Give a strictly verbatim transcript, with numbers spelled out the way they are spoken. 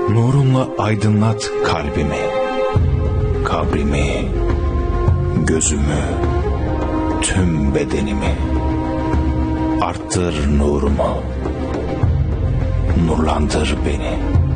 Nurunla aydınlat kalbimi, kabrimi, gözümü, tüm bedenimi. Arttır nurumu, nurlandır beni.